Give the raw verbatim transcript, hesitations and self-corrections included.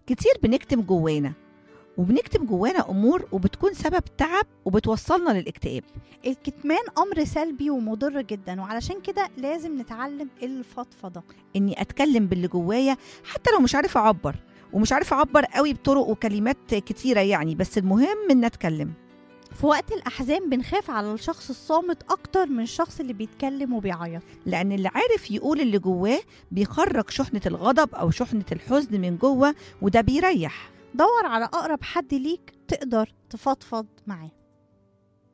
كتير بنكتم جوانا، وبنكتم جوانا أمور وبتكون سبب تعب وبتوصلنا للاكتئاب. الكتمان أمر سلبي ومضر جدا، وعلشان كده لازم نتعلم الفضفضة، إني أتكلم باللي جوايا حتى لو مش عارفة أعبر، ومش عارفة أعبر قوي بطرق وكلمات كتيرة يعني، بس المهم إن أتكلم. في وقت الأحزان بنخاف على الشخص الصامت أكتر من الشخص اللي بيتكلم وبيعيط، لأن اللي عارف يقول اللي جواه بيخرج شحنة الغضب أو شحنة الحزن من جوه، وده بيريح. دور على أقرب حد ليك تقدر تفضفض معاه.